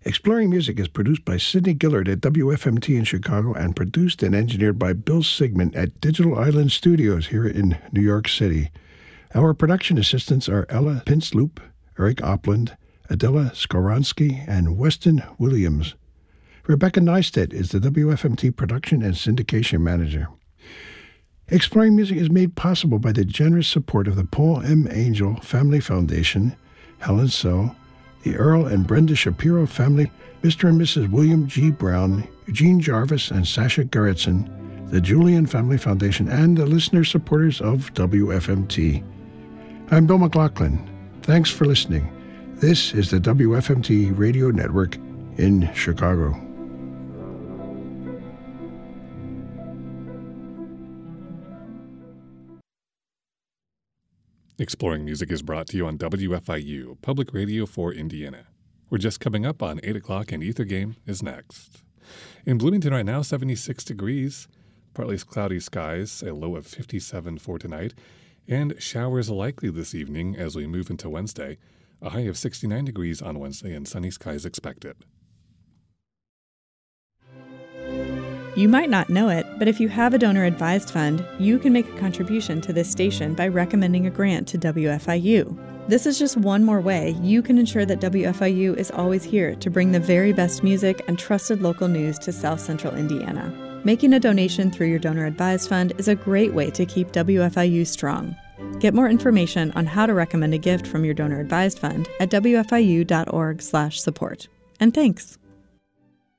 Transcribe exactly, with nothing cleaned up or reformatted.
Exploring Music is produced by Sidney Gillard at W F M T in Chicago and produced and engineered by Bill Sigmund at Digital Island Studios here in New York City. Our production assistants are Ella Pinsloop, Eric Opland, Adela Skoronsky, and Weston Williams. Rebecca Neistat is the W F M T production and syndication manager. Exploring Music is made possible by the generous support of the Paul M. Angel Family Foundation, Helen So, the Earl and Brenda Shapiro family, Mister and Missus William G. Brown, Eugene Jarvis, and Sasha Gerritsen, the Julian Family Foundation, and the listener supporters of W F M T. I'm Bill McLaughlin. Thanks for listening. This is the W F M T Radio Network in Chicago. Exploring Music is brought to you on W F I U, Public Radio for Indiana. We're just coming up on eight o'clock and Ether Game is next. In Bloomington right now, seventy-six degrees, partly cloudy skies, a low of fifty-seven for tonight, and showers likely this evening as we move into Wednesday, a high of sixty-nine degrees on Wednesday and sunny skies expected. You might not know it, but if you have a donor-advised fund, you can make a contribution to this station by recommending a grant to W F I U. This is just one more way you can ensure that W F I U is always here to bring the very best music and trusted local news to South Central Indiana. Making a donation through your donor-advised fund is a great way to keep W F I U strong. Get more information on how to recommend a gift from your donor-advised fund at W F I U dot org slash support. And thanks.